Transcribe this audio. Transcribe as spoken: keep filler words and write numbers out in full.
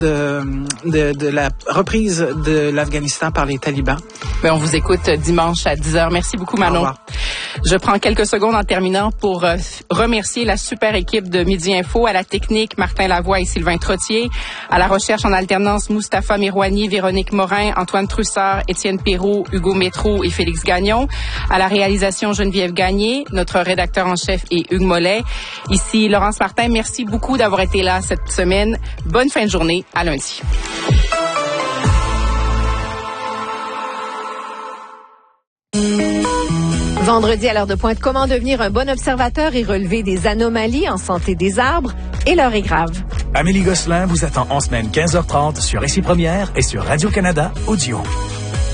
De, de, de la reprise de l'Afghanistan par les talibans. Bien, on vous écoute dimanche à dix heures. Merci beaucoup, Manon. Au revoir. Je prends quelques secondes en terminant pour euh, remercier la super équipe de Midi Info, à la technique, Martin Lavoie et Sylvain Trottier, à la recherche en alternance, Mustapha Mirouani, Véronique Morin, Antoine Trussard, Étienne Perrault, Hugo Métro et Félix Gagnon, à la réalisation, Geneviève Gagné, notre rédacteur en chef est Hugues Mollet. Ici, Laurence Martin, merci beaucoup d'avoir été là cette semaine. Bonne fin de journée. À lundi. Vendredi à l'heure de pointe, comment devenir un bon observateur et relever des anomalies en santé des arbres? Et l'heure est grave. Amélie Gosselin vous attend en semaine quinze heures trente sur Ici Première et sur Radio-Canada Audio.